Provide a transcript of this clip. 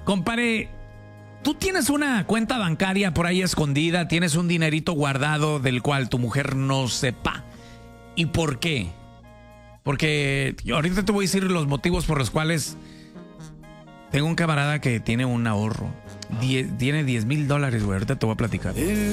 Compare, tú tienes una cuenta bancaria por ahí escondida, tienes un dinerito guardado del cual tu mujer no sepa. ¿Y por qué? Porque ahorita te voy a decir los motivos por los cuales tengo un camarada que tiene un ahorro. Tiene $10,000, güey. Ahorita te voy a platicar.